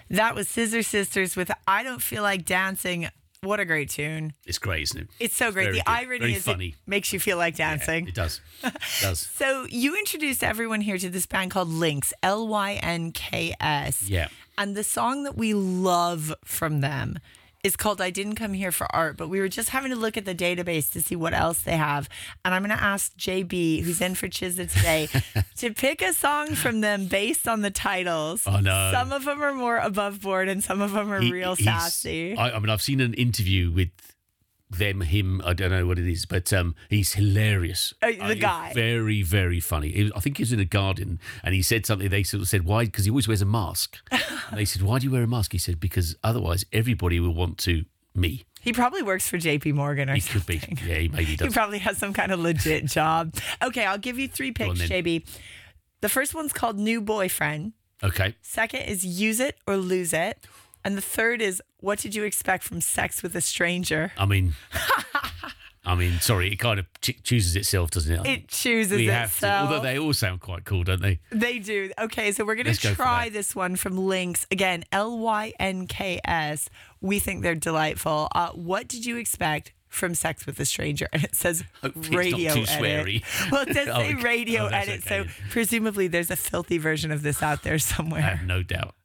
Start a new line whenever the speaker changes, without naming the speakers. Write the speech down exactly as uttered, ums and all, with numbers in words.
That was Scissor Sisters with I Don't Feel Like Dancing. What a great tune.
It's great, isn't it?
It's so great.
Very
the
good.
irony
Very
is
funny.
it makes you feel like dancing.
Yeah, it does. It does.
So you introduced everyone here to this band called Lynx, L Y N K S.
Yeah.
And the song that we love from them is called I Didn't Come Here for Art, but we were just having to look at the database to see what else they have. And I'm going to ask J B, who's in for Chizza today, to pick a song from them based on the titles.
Oh, no.
Some of them are more above board and some of them are
He-
real
he's-
sassy.
I, I mean, I've seen an interview with them, him, I don't know what it is, but um, he's hilarious.
Oh, the
Uh,
guy.
Very, very funny. He was- I think he was in a garden and he said something. They sort of said, why? Because he always wears a mask. And they said, why do you wear a mask? He said, because otherwise everybody will want to me.
He probably works for J P Morgan or
He
something.
could be. Yeah, he maybe
He
does.
probably has some kind of legit job. Okay, I'll give you three
on
picks,
then.
J B. The first one's called New Boyfriend.
Okay.
Second is Use It or Lose It. And the third is What Did You Expect from Sex with a Stranger?
I mean, I mean, sorry, it kind of ch- chooses itself, doesn't it?
It chooses
we have
itself.
to. Although they all sound quite cool, don't they?
They do. Okay, so we're going
Let's
to
go for
try
that.
this one from Lynx. Again, L Y N K S. We think they're delightful. Uh, what did you expect from Sex with a Stranger? And it says
Hopefully it's not
radio
too
edit.
sweary.
Well, it does
Oh,
say
okay.
radio
Oh, that's
edit,
okay.
so presumably there's a filthy version of this out there
I
somewhere.
have no doubt.